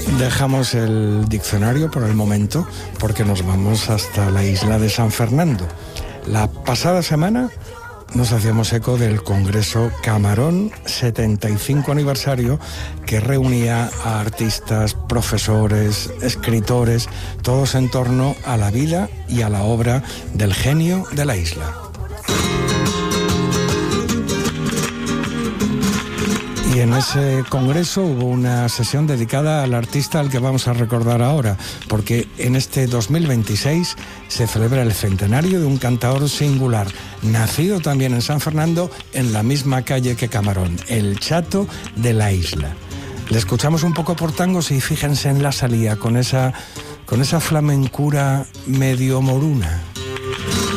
Dejamos el diccionario por el momento porque nos vamos hasta la isla de San Fernando. La pasada semana nos hacíamos eco del Congreso Camarón 75 aniversario, que reunía a artistas, profesores, escritores, todos en torno a la vida y a la obra del genio de la isla. Y en ese congreso hubo una sesión dedicada al artista al que vamos a recordar ahora, porque en este 2026 se celebra el centenario de un cantaor singular, nacido también en San Fernando, en la misma calle que Camarón, el Chato de la isla. Le escuchamos un poco por tangos y fíjense en la salida, con esa flamencura medio moruna.